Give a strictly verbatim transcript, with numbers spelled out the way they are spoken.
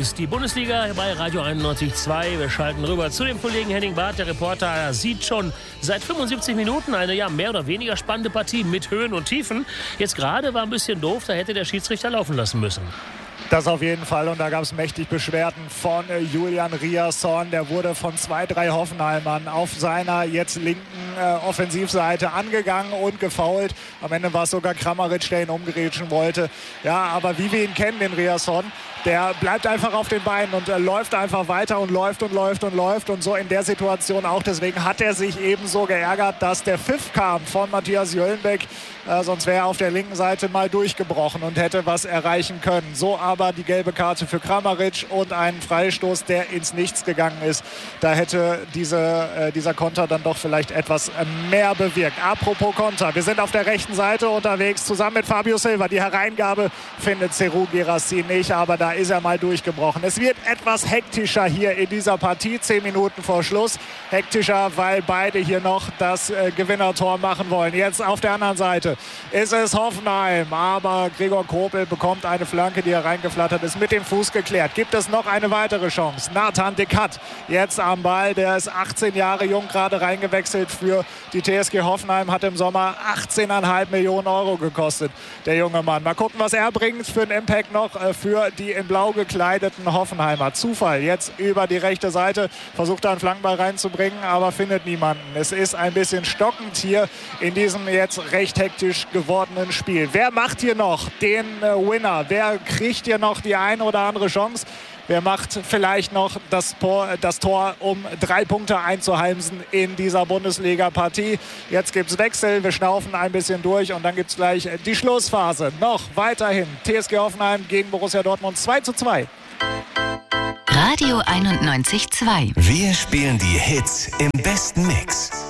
ist die Bundesliga bei Radio einundneunzig Komma zwei. Wir schalten rüber zu dem Kollegen Henning Barth. Der Reporter sieht schon seit fünfundsiebzig Minuten eine ja mehr oder weniger spannende Partie mit Höhen und Tiefen. Jetzt gerade war ein bisschen doof, da hätte der Schiedsrichter laufen lassen müssen. Das auf jeden Fall, und da gab es mächtig Beschwerden von äh, Julian Riasson. Der wurde von zwei, drei Hoffenheimern auf seiner jetzt linken äh, Offensivseite angegangen und gefoult. Am Ende war es sogar Kramaric, der ihn umgerätschen wollte. Ja, aber wie wir ihn kennen, den Riasson, der bleibt einfach auf den Beinen und äh, läuft einfach weiter und läuft und läuft und läuft und so in der Situation auch. Deswegen hat er sich eben so geärgert, dass der Pfiff kam von Matthias Jöllenbeck. Äh, sonst wäre er auf der linken Seite mal durchgebrochen und hätte was erreichen können. So aber die gelbe Karte für Kramaric und einen Freistoß, der ins Nichts gegangen ist. Da hätte diese, äh, dieser Konter dann doch vielleicht etwas äh, mehr bewirkt. Apropos Konter, wir sind auf der rechten Seite unterwegs, zusammen mit Fabio Silva. Die Hereingabe findet Serhou Guirassy nicht, aber da ist er mal durchgebrochen. Es wird etwas hektischer hier in dieser Partie, zehn Minuten vor Schluss. Hektischer, weil beide hier noch das äh, Gewinnertor machen wollen. Jetzt auf der anderen Seite ist es Hoffenheim, aber Gregor Kobel bekommt eine Flanke, die hereingeflattert ist, mit dem Fuß geklärt. Gibt es noch eine weitere Chance? Nathan de Cat jetzt am Ball, der ist achtzehn Jahre jung, gerade reingewechselt für die T S G Hoffenheim, hat im Sommer achtzehn Komma fünf Millionen Euro gekostet, der junge Mann. Mal gucken, was er bringt für einen Impact noch für die in blau gekleideten Hoffenheimer. Zufall jetzt über die rechte Seite, versucht da einen Flankenball reinzubringen, aber findet niemanden. Es ist ein bisschen stockend hier in diesem jetzt recht hektisch gewordenen Spiel. Wer macht hier noch den äh, Winner? Wer kriegt hier noch die eine oder andere Chance? Wer macht vielleicht noch das Tor, das Tor, um drei Punkte einzuheimsen in dieser Bundesliga-Partie? Jetzt gibt es Wechsel, wir schnaufen ein bisschen durch und dann gibt es gleich die Schlussphase. Noch weiterhin T S G Hoffenheim gegen Borussia Dortmund zwei zu zwei. Radio einundneunzig Komma zwei. Wir spielen die Hits im besten Mix.